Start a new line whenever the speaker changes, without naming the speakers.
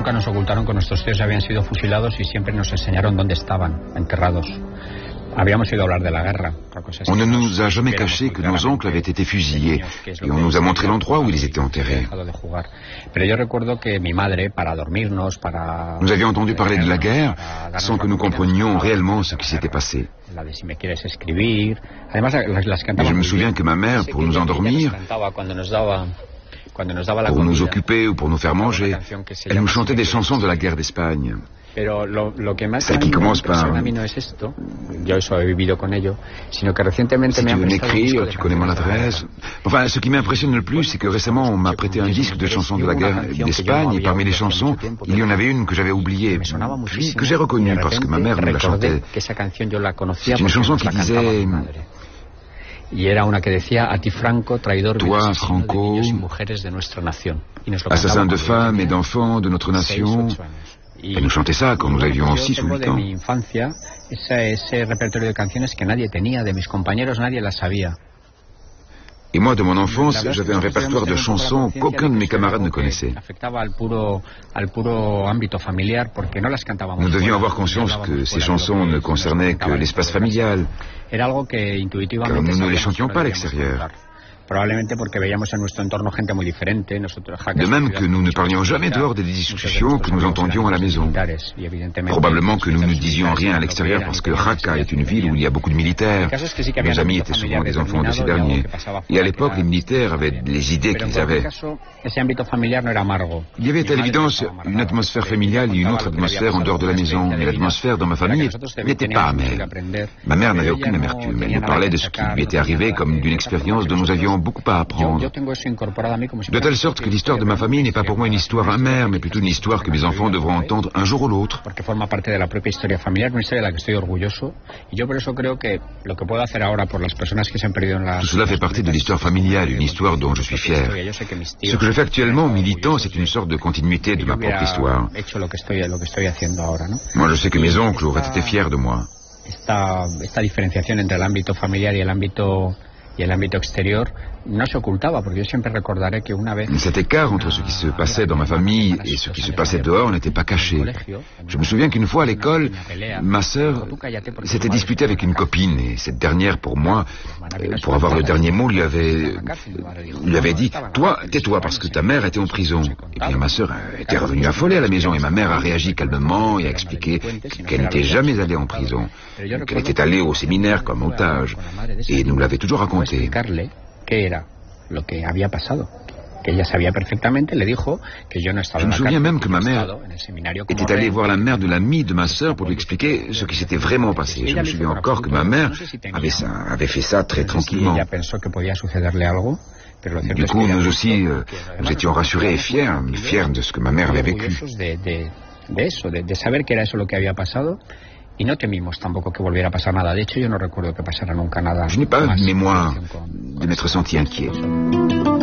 nunca nos ocultaron que nuestros tíos habían sido fusilados y siempre nos enseñaron dónde estaban, enterrados. Habíamos oído hablar de la guerra.
On ne nous a jamais caché que nos oncles avaient été fusillés et on nous a montré l'endroit où ils étaient enterrés. Nous avions entendu parler de la guerre sans que nous comprenions réellement ce qui s'était passé. Et je me souviens que ma mère, pour nous endormir, pour nous occuper ou pour nous faire manger, elle nous chantait des chansons de la guerre d'Espagne. Celle qui commence par si tu veux m'écrire, tu connais mon adresse. Enfin, ce qui m'impressionne le plus, c'est que récemment on m'a prêté un disque de chansons de la guerre d'Espagne et parmi les chansons, il y en avait une que j'avais oubliée, puis que j'ai reconnue parce que ma mère me la chantait. C'est une chanson qui disait: toi, Franco, assassin de femmes et d'enfants de notre nation. Elle nous chantait ça quand nous avions 6 ou 8 ans. Et moi, de mon enfance, j'avais un répertoire de chansons qu'aucun de mes camarades ne connaissait. Nous devions avoir conscience que ces chansons ne concernaient que l'espace familial, car nous ne les chantions pas à l'extérieur. De même que nous ne parlions jamais dehors des discussions que nous entendions à la maison. Probablement que nous ne disions rien à l'extérieur parce que Jaca est une ville où il y a beaucoup de militaires. Mes amis étaient souvent des enfants de ces derniers. Et à l'époque, les militaires avaient les idées qu'ils avaient. Il y avait à l'évidence une atmosphère familiale et une autre atmosphère en dehors de la maison. Mais l'atmosphère dans ma famille n'était pas amère. Ma mère n'avait aucune amertume. Elle nous parlait de ce qui lui était arrivé comme d'une expérience dont nous avions beaucoup à apprendre. De telle sorte que l'histoire de ma famille n'est pas pour moi une histoire amère, mais plutôt une histoire que mes enfants devront entendre un jour ou l'autre. Tout cela fait partie de l'histoire familiale, une histoire dont je suis fier. Ce que je fais actuellement, militant, c'est une sorte de continuité de ma propre histoire. Moi, je sais que mes oncles auraient été fiers de moi. Cet écart entre ce qui se passait dans ma famille et ce qui se passait dehors n'était pas caché. Je me souviens qu'une fois à l'école, ma sœur s'était disputée avec une copine et cette dernière, pour moi, pour avoir le dernier mot, lui avait dit: toi, tais-toi parce que ta mère était en prison. Et bien ma sœur était revenue affolée à la maison et ma mère a réagi calmement et a expliqué qu'elle n'était jamais allée en prison, qu'elle était allée au séminaire comme otage et nous l'avait toujours raconté. Je me souviens même que ma mère était allée voir la mère de l'ami de ma sœur pour lui expliquer ce qui s'était vraiment passé. Je me souviens encore que ma mère avait fait ça très tranquillement. Du coup, nous aussi, nous étions rassurés et fiers de ce que ma mère avait vécu. Je n'ai pas de mémoire de m'être senti inquiet.